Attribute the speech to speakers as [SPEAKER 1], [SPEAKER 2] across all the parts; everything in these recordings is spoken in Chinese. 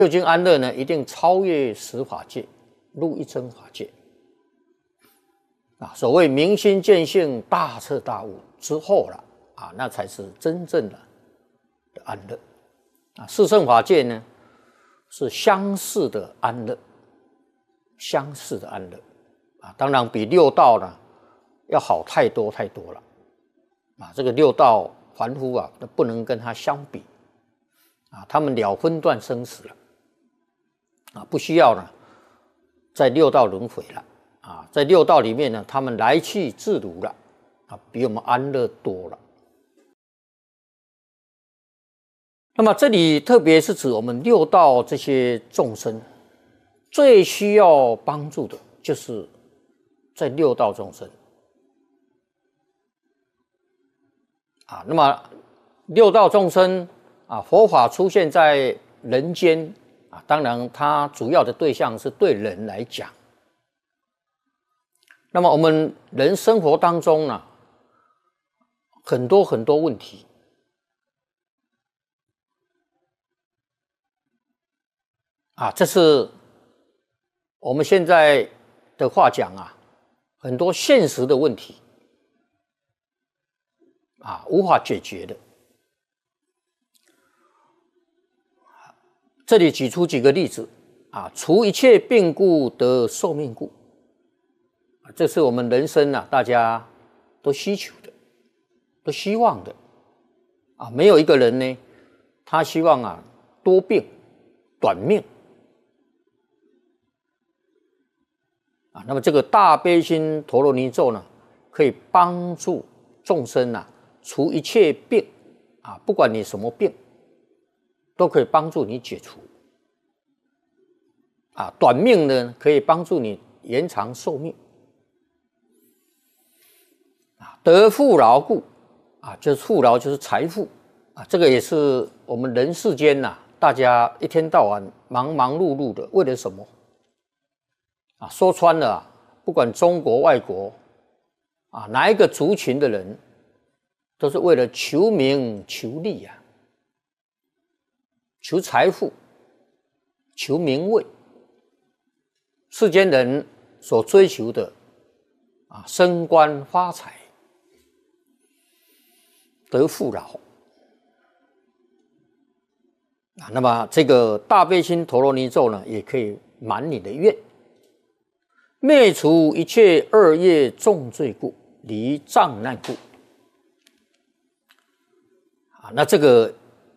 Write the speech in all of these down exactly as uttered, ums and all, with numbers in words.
[SPEAKER 1] 究竟安乐呢，一定超越十法界，入一真法界。啊，所谓明心见性、大彻大悟之后了，啊，那才是真正的的安乐。啊，四圣法界呢，是相似的安乐，相似的安乐。啊，当然比六道呢要好太多太多了。啊，这个六道凡夫啊，都不能跟它相比。啊，他们了分段生死了。啊，不需要呢，在六道轮回了。啊，在六道里面呢，他们来去自如了。啊，比我们安乐多了。那么这里特别是指我们六道这些众生，最需要帮助的就是在六道众生。啊，那么六道众生啊，佛法出现在人间啊，当然它主要的对象是对人来讲。那么我们人生活当中呢，很多很多问题。啊，这是我们现在的话讲啊，很多现实的问题啊，无法解决的。这里举出几个例子啊，除一切病故得寿命故，这是我们人生啊，大家都需求的，都希望的啊，没有一个人呢，他希望啊多病短命。啊，那么这个大悲心陀罗尼咒呢，可以帮助众生啊，除一切病啊，不管你什么病，都可以帮助你解除。啊，短命呢，可以帮助你延长寿命。啊，得富饶故，啊，就是富饶就是财富啊，这个也是我们人世间呐、啊，大家一天到晚忙忙碌碌的，为了什么？啊，说穿了啊，不管中国外国，啊，哪一个族群的人，都是为了求名求利啊，求财富，求名位。世间人所追求的啊，升官发财，得富饶。啊，那么这个大悲心陀罗尼咒呢，也可以满你的愿。灭除一切恶业重罪故，离障难故。啊，那这个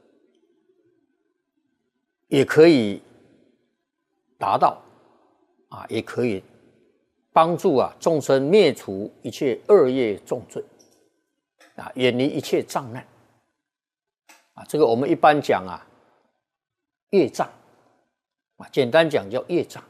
[SPEAKER 1] 也可以达到啊，也可以帮助啊众生灭除一切恶业重罪啊，远离一切障难啊。这个我们一般讲啊，业障啊，简单讲叫业障。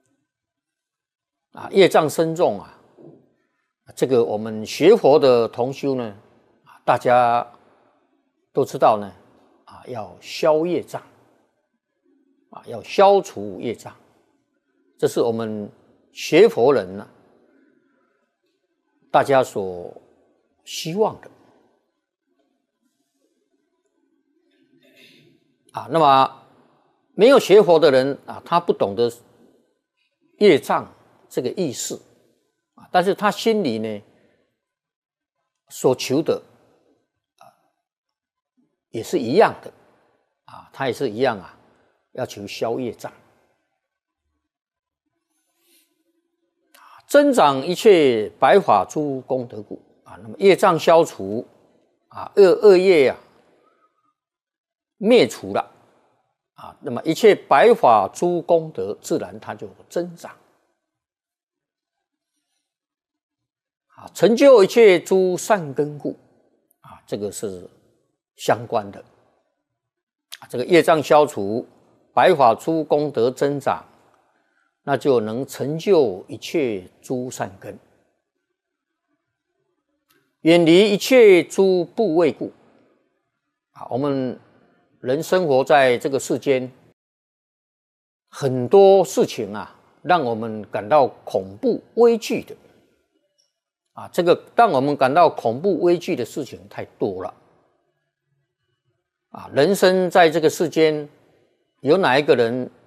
[SPEAKER 1] 啊，业障深重啊，这个我们学佛的同修呢，大家都知道呢，啊，要消业障，啊，要消除业障，这是我们学佛人呢，大家所希望的。啊，那么没有学佛的人啊，他不懂得业障这个意思啊，但是他心里呢所求的啊也是一样的啊，他也是一样啊，要求消业障，增长一切百法诸功德故啊。那么业障消除啊，恶恶业啊灭除了啊，那么一切百法诸功德自然它就增长。啊，成就一切诸善根故，啊，这个是相关的。啊，这个业障消除，百法诸功德增长，那就能成就一切诸善根，远离一切诸怖畏故。啊，我们人生活在这个世间，很多事情啊，让我们感到恐怖畏惧的。啊，这个让我们感到恐怖畏惧的事情太多了。啊，人生在这个世间， 有哪一个人